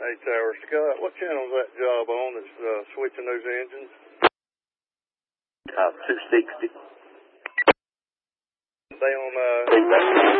Hey, Tower Scott, what channel's that job on that's switching those engines? 260. They on